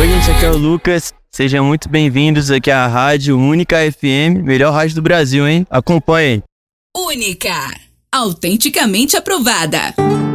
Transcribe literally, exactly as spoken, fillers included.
Oi, gente, aqui é o Lucas. Sejam muito bem-vindos aqui à Rádio Única F M, melhor rádio do Brasil, hein? Acompanhem. Única, autenticamente aprovada.